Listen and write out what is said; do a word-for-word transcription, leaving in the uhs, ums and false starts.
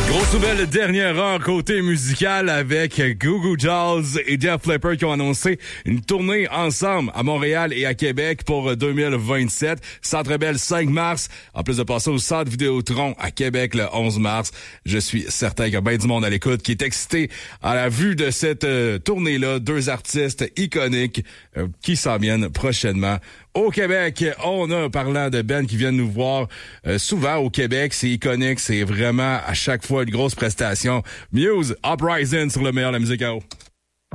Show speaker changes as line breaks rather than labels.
Grosse nouvelle, dernière heure côté musical avec Goo Goo Dolls et Def Leppard qui ont annoncé une tournée ensemble à Montréal et à Québec pour deux mille vingt-sept. Centre Bell cinq mars, en plus de passer au Centre Vidéotron à Québec le onze mars. Je suis certain qu'il y a bien du monde à l'écoute qui est excité à la vue de cette euh, tournée-là. Deux artistes iconiques euh, qui s'en viennent prochainement au Québec. On a, parlant de Ben qui viennent nous voir euh, souvent au Québec, c'est iconique, c'est vraiment à chaque fois une grosse prestation. Muse, Uprising sur le meilleur de la musique à eau.